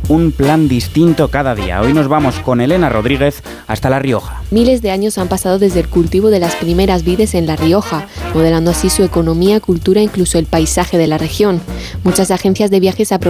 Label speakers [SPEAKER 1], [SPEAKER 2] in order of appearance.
[SPEAKER 1] un plan distinto cada día. Hoy nos vamos con Elena Rodríguez hasta La Rioja.
[SPEAKER 2] Miles de años han pasado desde el cultivo de las primeras vides en La Rioja, modelando así su economía, cultura e incluso el paisaje de la región. Muchas agencias de viajes aprovechan